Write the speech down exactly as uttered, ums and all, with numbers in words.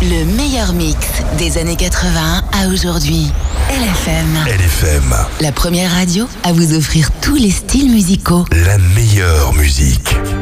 Le meilleur mix des années quatre-vingts à aujourd'hui. L F M. L F M. La première radio à vous offrir tous les styles musicaux. La meilleure musique.